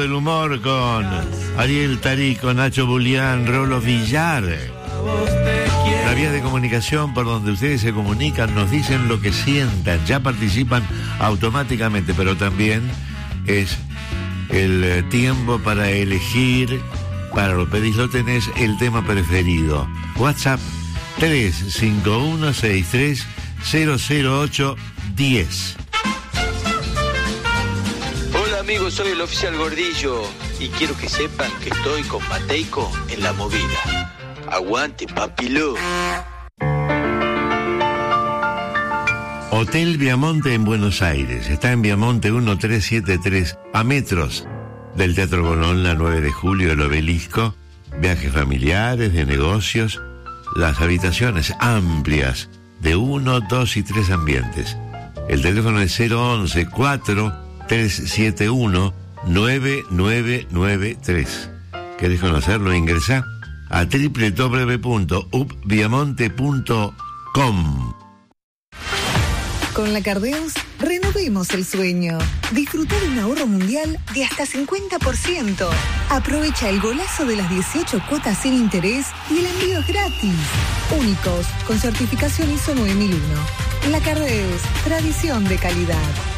del humor con Ariel Tarico, Nacho Bulián, Rolo Villar. La vía de comunicación por donde ustedes se comunican, nos dicen lo que sientan, ya participan automáticamente, pero también es el tiempo para elegir, para lo pedís, lo tenés, el tema preferido. WhatsApp 35163000810. Hola amigos, soy el oficial Gordillo y quiero que sepan que estoy con Mateico en la movida. Aguante, papilo. Hotel Viamonte en Buenos Aires. Está en Viamonte 1373, a metros del Teatro Colón, la 9 de julio, el Obelisco. Viajes familiares, de negocios. Las habitaciones amplias, de 1, 2 y 3 ambientes. El teléfono es 011-4371-9993. ¿Querés conocerlo? Ingresá a www.upviamonte.com. Con la Cardeus, renovemos el sueño. Disfruta de un ahorro mundial de hasta 50%. Aprovecha el golazo de las 18 cuotas sin interés y el envío es gratis. Únicos, con certificación ISO 9001. La Cardeus, tradición de calidad.